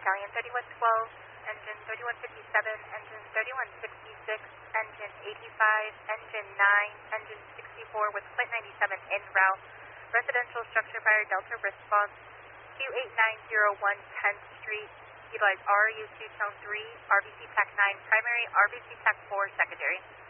Battalion 3112, Engine 3157, Engine 3166, Engine 85, Engine 9, Engine 64 with Flight 97 en route. Residential structure fire Delta response, Q8901 10th Street. Utilize RU2 Tone 3, RBC TAC 9 primary, RBC TAC 4 secondary.